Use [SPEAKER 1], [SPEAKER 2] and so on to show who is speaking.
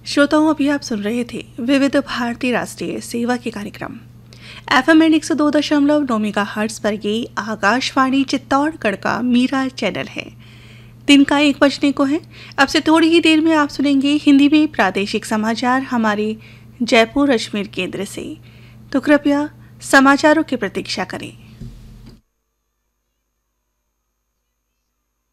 [SPEAKER 1] श्रोताओं, अभी आप सुन रहे थे विविध भारती राष्ट्रीय सेवा के कार्यक्रम FM 102.9 मेगाहर्ट्ज पर। ये आकाशवाणी चित्तौड़गढ़ का मीरा चैनल है। दिन का 1 बजने को है। अब से थोड़ी ही देर में आप सुनेंगे हिंदी में प्रादेशिक समाचार हमारे जयपुर अजमेर केंद्र से। तो कृपया समाचारों की प्रतीक्षा करें।